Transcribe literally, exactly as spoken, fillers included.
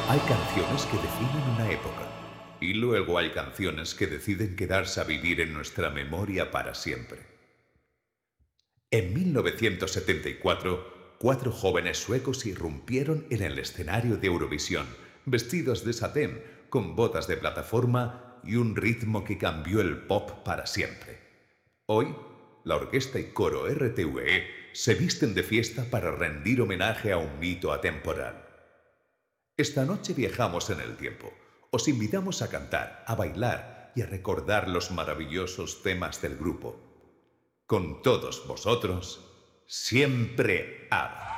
Hay canciones que definen una época y luego hay canciones que deciden quedarse a vivir en nuestra memoria para siempre. En mil novecientos setenta y cuatro, cuatro jóvenes suecos irrumpieron en el escenario de Eurovisión, vestidos de satén, con botas de plataforma y un ritmo que cambió el pop para siempre. Hoy, la orquesta y coro R T V E se visten de fiesta para rendir homenaje a un mito atemporal. Esta noche viajamos en el tiempo. Os invitamos a cantar, a bailar y a recordar los maravillosos temas del grupo. Con todos vosotros, siempre ABBA.